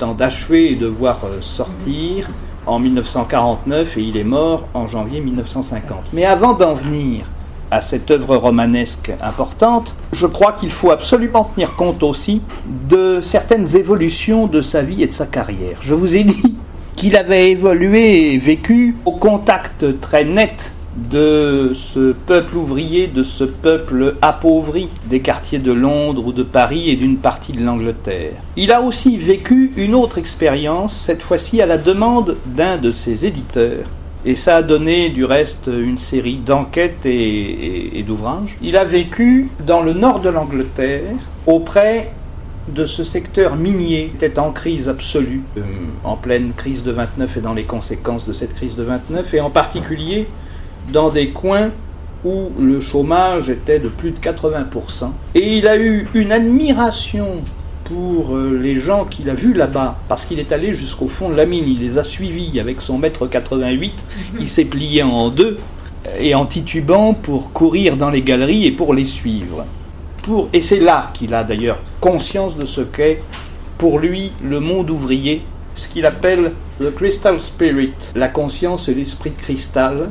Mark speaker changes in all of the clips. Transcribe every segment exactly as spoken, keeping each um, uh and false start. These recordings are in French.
Speaker 1: temps d'achever et de voir sortir en mille neuf cent quarante-neuf, et il est mort en janvier mille neuf cent cinquante. Mais avant d'en venir à cette œuvre romanesque importante, je crois qu'il faut absolument tenir compte aussi de certaines évolutions de sa vie et de sa carrière. Je vous ai dit qu'il avait évolué et vécu au contact très net de ce peuple ouvrier, de ce peuple appauvri des quartiers de Londres ou de Paris et d'une partie de l'Angleterre. Il a aussi vécu une autre expérience, cette fois-ci à la demande d'un de ses éditeurs. Et ça a donné du reste une série d'enquêtes et, et, et d'ouvrages. Il a vécu dans le nord de l'Angleterre, auprès de ce secteur minier qui était en crise absolue, euh, en pleine crise de vingt-neuf et dans les conséquences de cette crise de vingt-neuf, et en particulier dans des coins où le chômage était de plus de quatre-vingts pour cent. Et il a eu une admiration pour les gens qu'il a vus là-bas, parce qu'il est allé jusqu'au fond de la mine, il les a suivis avec son mètre quatre-vingt-huit, il s'est plié en deux, et en titubant pour courir dans les galeries et pour les suivre. Pour, et c'est là qu'il a d'ailleurs conscience de ce qu'est pour lui le monde ouvrier, ce qu'il appelle le crystal spirit, la conscience et l'esprit de cristal,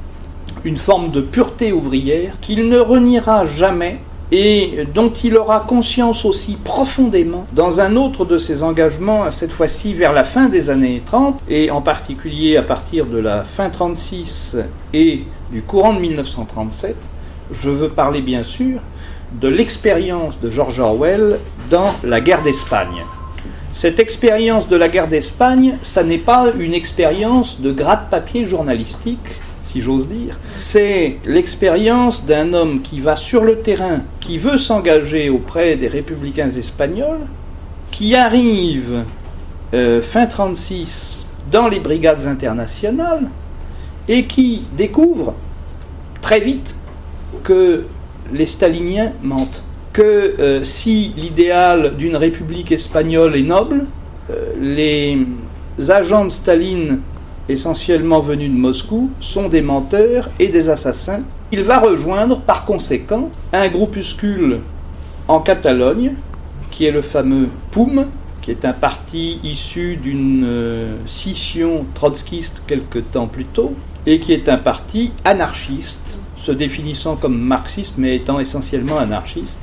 Speaker 1: une forme de pureté ouvrière qu'il ne reniera jamais et dont il aura conscience aussi profondément dans un autre de ses engagements, cette fois-ci vers la fin des années trente, et en particulier à partir de la fin trente-six et du courant de mille neuf cent trente-sept. Je veux parler bien sûr de l'expérience de George Orwell dans la guerre d'Espagne. Cette expérience de la guerre d'Espagne, ça n'est pas une expérience de gratte-papier journalistique, si j'ose dire. C'est l'expérience d'un homme qui va sur le terrain, qui veut s'engager auprès des républicains espagnols, qui arrive euh, fin trente-six dans les brigades internationales et qui découvre très vite que les staliniens mentent, que euh, si l'idéal d'une république espagnole est noble, euh, les agents de Staline essentiellement venus de Moscou, sont des menteurs et des assassins. Il va rejoindre par conséquent un groupuscule en Catalogne, qui est le fameux P O U M, qui est un parti issu d'une euh, scission trotskiste quelque temps plus tôt, et qui est un parti anarchiste, se définissant comme marxiste, mais étant essentiellement anarchiste.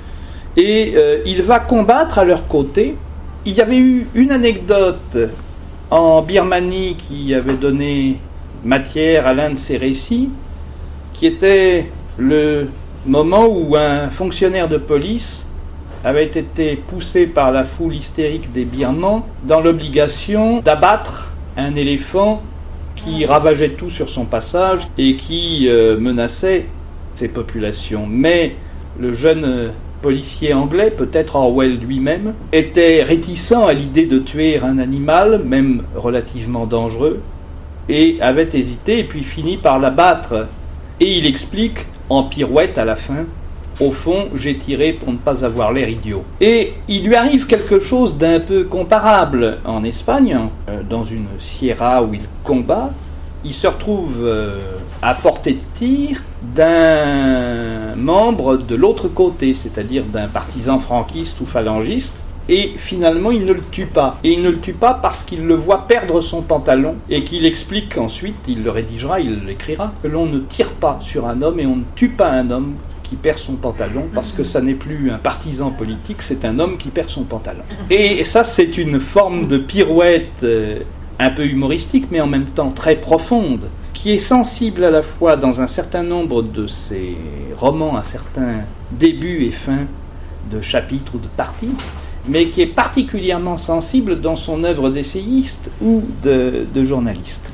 Speaker 1: Et euh, il va combattre à leur côté. Il y avait eu une anecdote en Birmanie qui avait donné matière à l'un de ses récits, qui était le moment où un fonctionnaire de police avait été poussé par la foule hystérique des Birmans dans l'obligation d'abattre un éléphant qui ravageait tout sur son passage et qui euh, menaçait ces populations. Mais le jeune euh, policier anglais, peut-être Orwell lui-même, était réticent à l'idée de tuer un animal, même relativement dangereux, et avait hésité, et puis finit par l'abattre. Et il explique, en pirouette à la fin, au fond, j'ai tiré pour ne pas avoir l'air idiot. Et il lui arrive quelque chose d'un peu comparable en Espagne, euh, dans une sierra où il combat. Il se retrouve euh, à portée de tir d'un membre de l'autre côté, c'est-à-dire d'un partisan franquiste ou phalangiste, et finalement il ne le tue pas. Et il ne le tue pas parce qu'il le voit perdre son pantalon, et qu'il explique ensuite, il le rédigera, il l'écrira, que l'on ne tire pas sur un homme et on ne tue pas un homme qui perd son pantalon, parce que ça n'est plus un partisan politique, c'est un homme qui perd son pantalon. Et ça, c'est une forme de pirouette euh, un peu humoristique, mais en même temps très profonde, qui est sensible à la fois dans un certain nombre de ses romans, à certains débuts et fins de chapitres ou de parties, mais qui est particulièrement sensible dans son œuvre d'essayiste ou de, de journaliste.